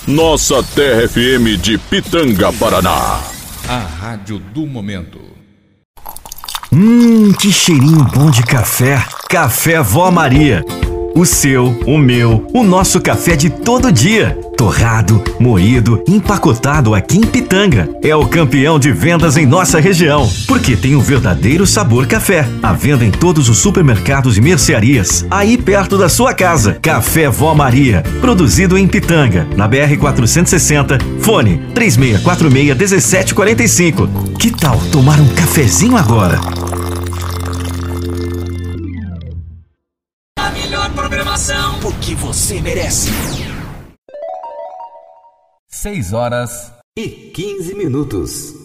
Nossa Terra FM de Pitanga, Paraná. A rádio do momento. Que cheirinho bom de café. Café Vó Maria. O seu, o meu, o nosso café de todo dia. Torrado, moído, empacotado aqui em Pitanga. É o campeão de vendas em nossa região, porque tem um verdadeiro sabor café. À venda em todos os supermercados e mercearias, aí perto da sua casa. Café Vó Maria, produzido em Pitanga, na BR-460, fone 3646-1745. Que tal tomar um cafezinho agora? A melhor programação, porque você merece. 6 horas e 15 minutos.